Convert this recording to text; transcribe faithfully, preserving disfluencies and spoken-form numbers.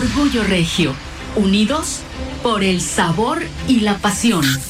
Orgullo Regio, unidos por el sabor y la pasión.